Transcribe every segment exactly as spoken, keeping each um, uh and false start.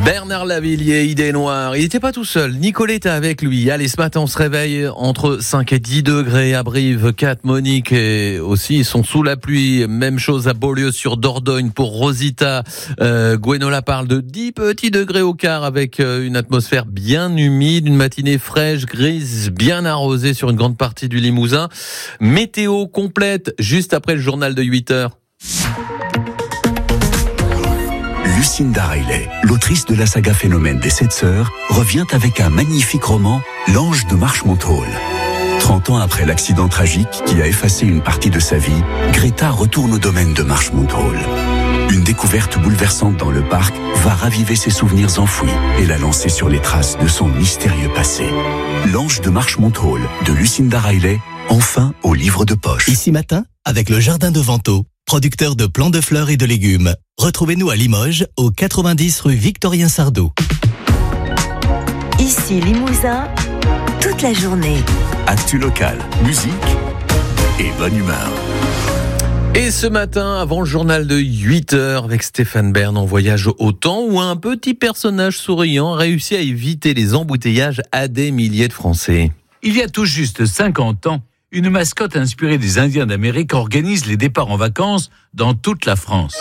Bernard Lavilliers, Idée Noire. Il n'était pas tout seul. Nicolas était avec lui. Allez, ce matin, on se réveille entre cinq et dix degrés à Brive. Kat, Monique et aussi ils sont sous la pluie. Même chose à Beaulieu-sur-Dordogne pour Rosita. Euh, Gwenola parle de dix petits degrés au quart avec euh, une atmosphère bien humide, une matinée fraîche, grise, bien arrosée sur une grande partie du Limousin. Météo complète juste après le journal de huit heures. Lucinda Riley, l'autrice de la saga Phénomène des Sept Sœurs, revient avec un magnifique roman, L'Ange de Marchmont Hall. Trente ans après l'accident tragique qui a effacé une partie de sa vie, Greta retourne au domaine de Marchmont Hall. Une découverte bouleversante dans le parc va raviver ses souvenirs enfouis et la lancer sur les traces de son mystérieux passé. L'Ange de Marchmont Hall de Lucinda Riley, enfin au livre de poche. Ici Matin, avec le Jardin de Vento, producteur de plants de fleurs et de légumes. Retrouvez-nous à Limoges, au quatre-vingt-dix rue Victorien Sardou. Ici Limousin, toute la journée. Actu local, musique et bonne humeur. Et ce matin, avant le journal de huit heures, avec Stéphane Bern, on voyage au temps où un petit personnage souriant réussit à éviter les embouteillages à des milliers de Français. Il y a tout juste cinquante ans, une mascotte inspirée des Indiens d'Amérique organise les départs en vacances dans toute la France.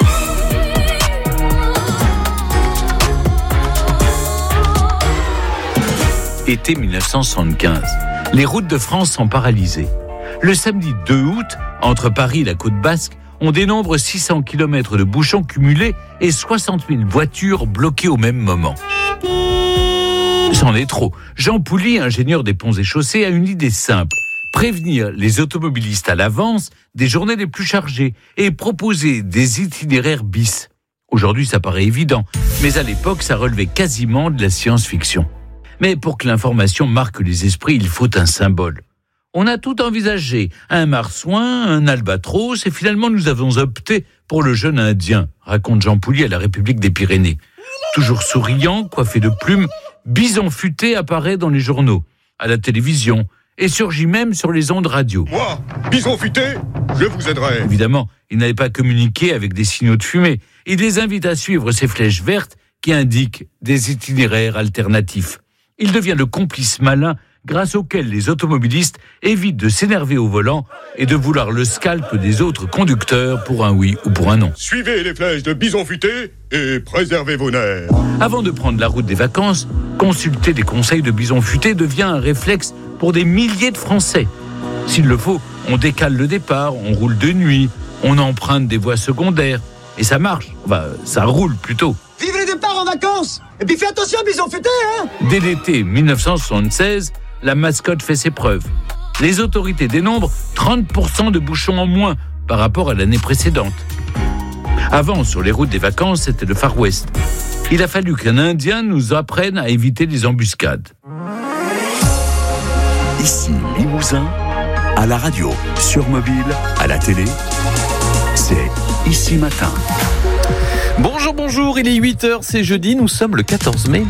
Été dix-neuf cent soixante-quinze. Les routes de France sont paralysées. Le samedi deux août, entre Paris et la côte basque, on dénombre six cents kilomètres de bouchons cumulés et soixante mille voitures bloquées au même moment. C'en est trop. Jean Pouly, ingénieur des ponts et chaussées, a une idée simple. Prévenir les automobilistes à l'avance des journées les plus chargées et proposer des itinéraires bis. Aujourd'hui, ça paraît évident, mais à l'époque, ça relevait quasiment de la science-fiction. Mais pour que l'information marque les esprits, il faut un symbole. On a tout envisagé, un marsouin, un albatros, et finalement nous avons opté pour le jeune Indien, raconte Jean Pouly à la République des Pyrénées. Toujours souriant, coiffé de plumes, Bison Futé apparaît dans les journaux, à la télévision, et surgit même sur les ondes radio. Moi, Bison Futé, je vous aiderai. Évidemment, il n'avait pas communiqué avec des signaux de fumée. Il les invite à suivre ces flèches vertes qui indiquent des itinéraires alternatifs. Il devient le complice malin grâce auquel les automobilistes évitent de s'énerver au volant et de vouloir le scalp des autres conducteurs pour un oui ou pour un non. Suivez les flèches de Bison Futé et préservez vos nerfs. Avant de prendre la route des vacances, consulter des conseils de Bison Futé devient un réflexe pour des milliers de Français. S'il le faut, on décale le départ, on roule de nuit, on emprunte des voies secondaires. Et ça marche, enfin, ça roule plutôt. Vive les départs en vacances! Et puis fais attention, Bison Futé, hein! Dès l'été dix-neuf cent soixante-seize, la mascotte fait ses preuves. Les autorités dénombrent trente pour cent de bouchons en moins par rapport à l'année précédente. Avant, sur les routes des vacances, c'était le Far West. Il a fallu qu'un Indien nous apprenne à éviter les embuscades. Ici Limousin, à la radio, sur mobile, à la télé, c'est Ici Matin. Bonjour, bonjour, il est huit heures, c'est jeudi, nous sommes le quatorze mai.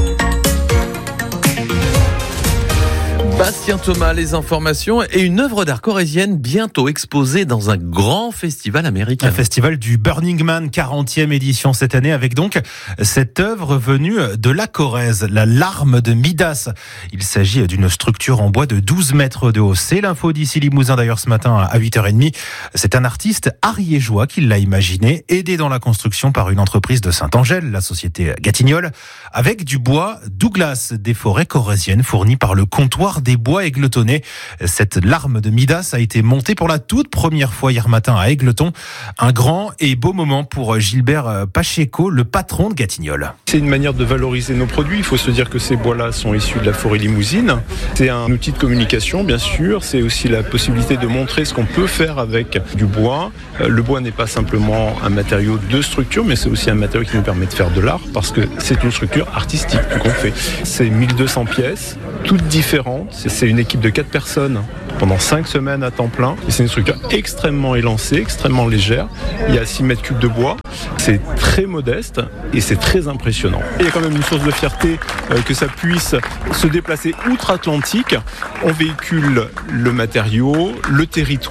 Bastien Thomas, les informations et une œuvre d'art corrézienne bientôt exposée dans un grand festival américain. Un festival du Burning Man, quarantième édition cette année, avec donc cette œuvre venue de la Corrèze, la larme de Midas. Il s'agit d'une structure en bois de douze mètres de haut. C'est l'info d'ici Limousin d'ailleurs ce matin à huit heures trente. C'est un artiste ariégeois qui l'a imaginé, aidé dans la construction par une entreprise de Saint-Angèle, la société Gatignolles, avec du bois Douglas des forêts corréziennes fourni par le comptoir des bois Égletonnais. Cette larme de Midas a été montée pour la toute première fois hier matin à Égleton. Un grand et beau moment pour Gilbert Pacheco, le patron de Gatignolles. C'est une manière de valoriser nos produits. Il faut se dire que ces bois-là sont issus de la forêt limousine. C'est un outil de communication, bien sûr. C'est aussi la possibilité de montrer ce qu'on peut faire avec du bois. Le bois n'est pas simplement un matériau de structure, mais c'est aussi un matériau qui nous permet de faire de l'art, parce que c'est une structure artistique qu'on fait. C'est mille deux cents pièces, toutes différentes. C'est une équipe de quatre personnes pendant cinq semaines à temps plein. Et c'est une structure extrêmement élancée, extrêmement légère. Il y a six mètres cubes de bois. C'est très modeste et c'est très impressionnant. Et il y a quand même une source de fierté euh, que ça puisse se déplacer outre-Atlantique. On véhicule le matériau, le territoire,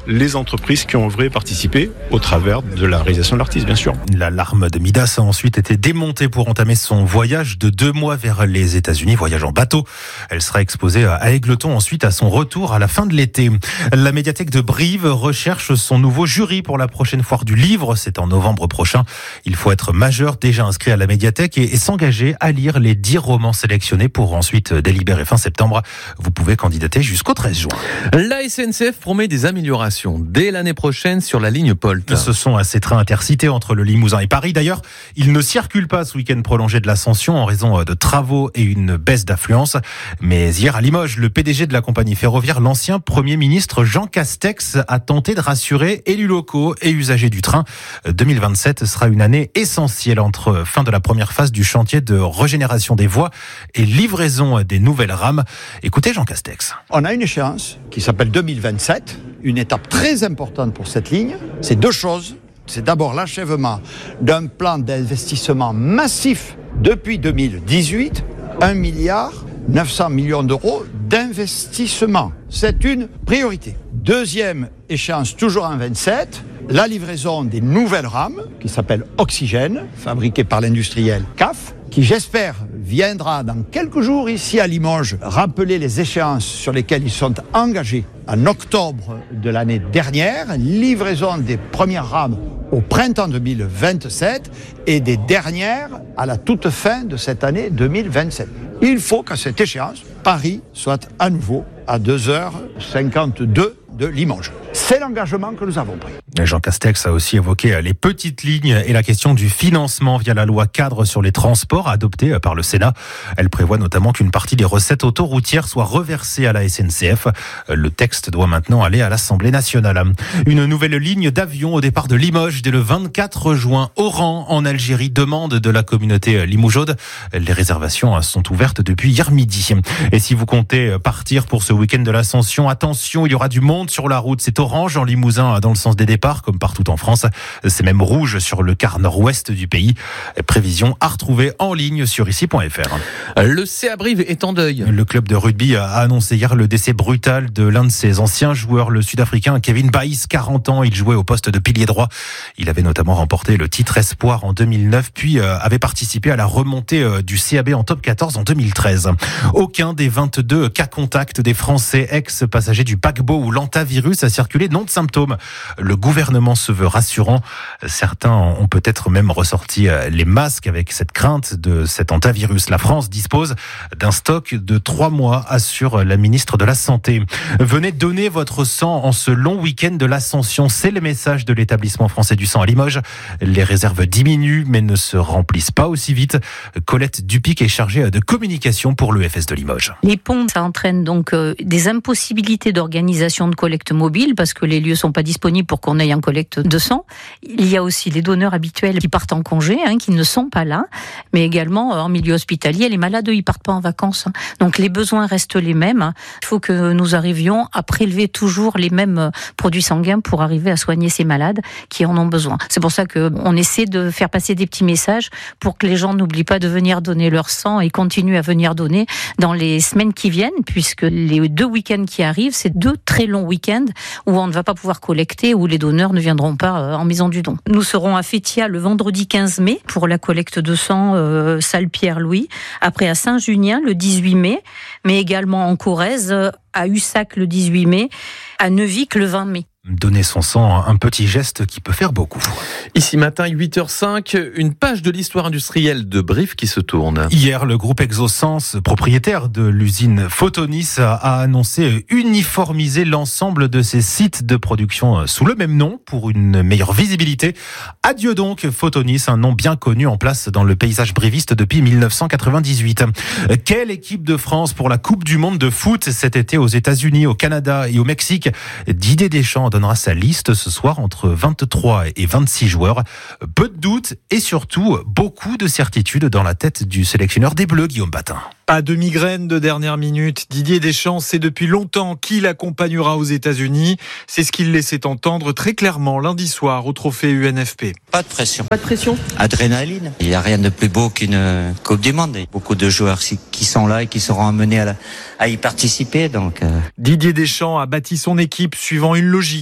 les entreprises qui ont œuvré et participé au travers de la réalisation de l'artiste, bien sûr. La larme de Midas a ensuite été démontée pour entamer son voyage de deux mois vers les États-Unis, voyage en bateau. Elle sera exposée à Égletons ensuite à son retour à la fin de l'été. La médiathèque de Brive recherche son nouveau jury pour la prochaine foire du livre. C'est en novembre prochain. Il faut être majeur, déjà inscrit à la médiathèque et, et s'engager à lire les dix romans sélectionnés pour ensuite délibérer fin septembre. Vous pouvez candidater jusqu'au treize juin. La S N C F promet des améliorations dès l'année prochaine sur la ligne Polt. Ce sont ces trains intercités entre le Limousin et Paris. D'ailleurs, ils ne circulent pas ce week-end prolongé de l'Ascension en raison de travaux et une baisse d'affluence. Mais hier à Limoges, le P D G de la compagnie ferroviaire, l'ancien Premier ministre Jean Castex, a tenté de rassurer élus locaux et usagers du train. deux mille vingt-sept sera une année essentielle entre fin de la première phase du chantier de régénération des voies et livraison des nouvelles rames. Écoutez Jean Castex. On a une échéance qui s'appelle deux mille vingt-sept, une étape très importante pour cette ligne. C'est deux choses. C'est d'abord l'achèvement d'un plan d'investissement massif depuis deux mille dix-huit, un milliard neuf cents millions d'euros d'investissement. C'est une priorité. Deuxième échéance, toujours en vingt-sept, la livraison des nouvelles rames qui s'appellent Oxygène, fabriquées par l'industriel C A F, qui j'espère viendra dans quelques jours ici à Limoges rappeler les échéances sur lesquelles ils sont engagés en octobre de l'année dernière, livraison des premières rames au printemps deux mille vingt-sept et des dernières à la toute fin de cette année deux mille vingt-sept. Il faut qu'à cette échéance, Paris soit à nouveau à deux heures cinquante-deux de Limoges. C'est l'engagement que nous avons pris. Jean Castex a aussi évoqué les petites lignes et la question du financement via la loi cadre sur les transports adoptée par le Sénat. Elle prévoit notamment qu'une partie des recettes autoroutières soit reversée à la S N C F. Le texte doit maintenant aller à l'Assemblée nationale. Une nouvelle ligne d'avion au départ de Limoges dès le vingt-quatre juin. Oran, en Algérie, demande de la communauté limougeaude. Les réservations sont ouvertes depuis hier midi. Et si vous comptez partir pour ce week-end de l'Ascension, attention, il y aura du monde sur la route. C'est orange en Limousin dans le sens des départs, comme partout en France. C'est même rouge sur le quart nord-ouest du pays. Prévision à retrouver en ligne sur ici point f r. Le C A Brive est en deuil. Le club de rugby a annoncé hier le décès brutal de l'un de ses anciens joueurs, le Sud-Africain Kevin Baïs, quarante ans. Il jouait au poste de pilier droit. Il avait notamment remporté le titre Espoir en deux mille neuf, puis avait participé à la remontée du C A B en top quatorze en deux mille treize. Aucun des vingt-deux cas contacts des Français ex-passagers du paquebot où l'antavirus a circulé non de symptômes. Le gouvernement se veut rassurant. Certains ont peut-être même ressorti les masques avec cette crainte de cet antavirus. La France dispose d'un stock de trois mois, assure la ministre de la Santé. Venez donner votre sang en ce long week-end de l'Ascension. C'est le message de l'établissement français du sang à Limoges. Les réserves diminuent mais ne se remplissent pas aussi vite. Colette Dupic est chargée de communication pour l'E F S de Limoges. Les ponts, ça entraîne donc euh, des impossibilités d'organisation de collecte mobile parce que les lieux sont pas disponibles pour qu'on aille en collecte de sang. Il y a aussi les donneurs habituels qui partent en congé, hein, qui ne sont pas là, mais également euh, en milieu hospitalier, les malades, eux, ils partent pas en vacances. Hein. Donc les besoins restent les mêmes. Hein. Il faut que nous arrivions à prélever toujours les mêmes produits sanguins pour arriver à soigner ces malades qui en ont besoin. C'est pour ça que on essaie de faire passer des petits messages pour que les gens n'oublient pas de venir donner leur sang et continuent à venir donner dans les semaines qui viennent, puisque les deux week-ends qui arrivent, c'est deux très longs week-ends où on ne va pas pouvoir collecter, où les donneurs ne viendront pas en maison du don. Nous serons à Fétia le vendredi quinze mai pour la collecte de sang euh, salle Pierre-Louis, après à Saint-Junien le dix-huit mai, mais également en Corrèze, à Ussac le dix-huit mai, à Neuvic le vingt mai. Donner son sang, un petit geste qui peut faire beaucoup. Ici matin, huit heures cinq, une page de l'histoire industrielle de Brive qui se tourne. Hier, le groupe Exosens, propriétaire de l'usine Photonis, a annoncé uniformiser l'ensemble de ses sites de production sous le même nom pour une meilleure visibilité. Adieu donc Photonis, un nom bien connu en place dans le paysage briviste depuis mille neuf cent quatre-vingt-dix-huit. Quelle équipe de France pour la Coupe du Monde de foot cet été aux États-Unis, au Canada et au Mexique? Didier Deschamps donnera sa liste ce soir entre vingt-trois et vingt-six joueurs. Peu de doutes et surtout beaucoup de certitudes dans la tête du sélectionneur des Bleus, Guillaume Batin. Pas de migraine de dernière minute. Didier Deschamps sait depuis longtemps qui l'accompagnera aux États-Unis. C'est ce qu'il laissait entendre très clairement lundi soir au trophée U N F P. Pas de pression. Pas de pression. Adrénaline. Il n'y a rien de plus beau qu'une Coupe du Monde. Beaucoup de joueurs qui sont là et qui seront amenés à, la, à y participer. Donc, euh... Didier Deschamps a bâti son équipe suivant une logique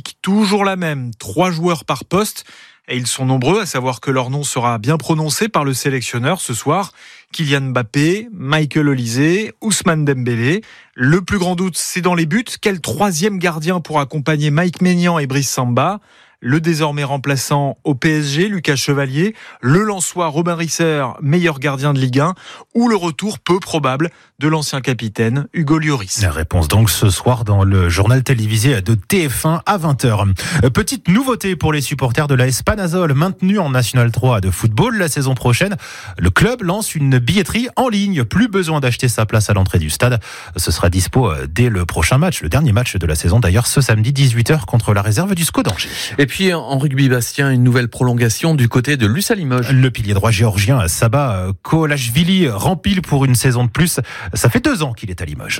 tactique, toujours la même, trois joueurs par poste. Et ils sont nombreux à savoir que leur nom sera bien prononcé par le sélectionneur ce soir. Kylian Mbappé, Michael Olise, Ousmane Dembélé. Le plus grand doute, c'est dans les buts. Quel troisième gardien pour accompagner Mike Maignan et Brice Samba ? Le désormais remplaçant au P S G, Lucas Chevalier, le Lensois Robin Risser, meilleur gardien de Ligue un, ou le retour peu probable de l'ancien capitaine Hugo Lloris. La réponse donc ce soir dans le journal télévisé de T F un à vingt heures. Petite nouveauté pour les supporters de l'A S Panazol, maintenu en National trois de football la saison prochaine. Le club lance une billetterie en ligne. Plus besoin d'acheter sa place à l'entrée du stade. Ce sera dispo dès le prochain match, le dernier match de la saison d'ailleurs, ce samedi dix-huit heures contre la réserve du S C O d'Angers. Et puis en rugby, Bastien, une nouvelle prolongation du côté de Luce à Limoges. Le pilier droit géorgien Saba Koolashvili rempile pour une saison de plus. Ça fait deux ans qu'il est à Limoges.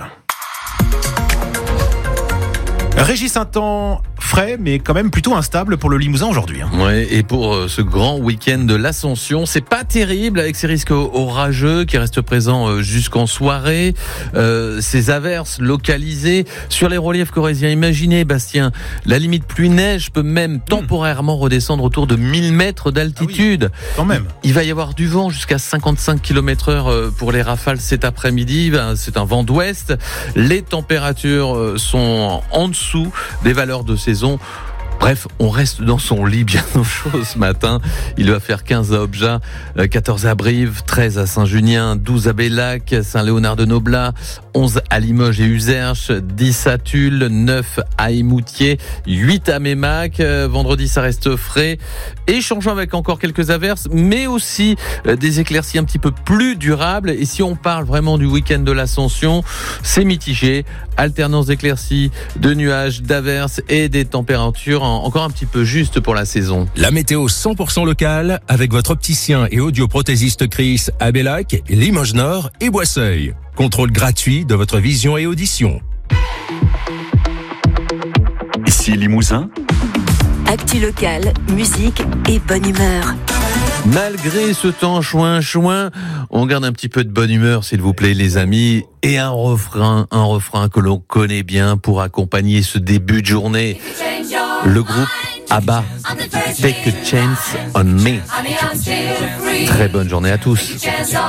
Régis, un temps frais, mais quand même plutôt instable pour le Limousin aujourd'hui. Ouais, et pour euh, ce grand week-end de l'Ascension, c'est pas terrible avec ces risques orageux qui restent présents euh, jusqu'en soirée, euh, ces averses localisées sur les reliefs corréziens. Imaginez, Bastien, la limite pluie-neige peut même temporairement redescendre autour de mille mètres d'altitude. Ah oui, quand même. Il va y avoir du vent jusqu'à cinquante-cinq kilomètres heure pour les rafales cet après-midi. C'est un vent d'ouest. Les températures sont en dessous des valeurs de saison. Bref, on reste dans son lit bien au chaud ce matin. Il va faire quinze à Obja, quatorze à Brive, treize à Saint-Junien, douze à Bellac, Saint-Léonard-de-Noblat, onze à Limoges et Uzerche, dix à Tulle, neuf à Émoutier, huit à Mémac. Vendredi, ça reste frais et changeant avec encore quelques averses, mais aussi des éclaircies un petit peu plus durables. Et si on parle vraiment du week-end de l'Ascension, c'est mitigé. Alternance d'éclaircies, de nuages, d'averses et des températures encore un petit peu juste pour la saison. La météo cent pour cent locale avec votre opticien et audioprothésiste Chris à Bellac, Limoges Nord et Boisseuil. Contrôle gratuit de votre vision et audition. Ici Limousin. Actu locale, musique et bonne humeur. Malgré ce temps chouin-chouin, on garde un petit peu de bonne humeur, s'il vous plaît, les amis. Et un refrain, un refrain que l'on connaît bien pour accompagner ce début de journée. Le groupe ABBA, Take a Chance on Me. Très bonne journée à tous.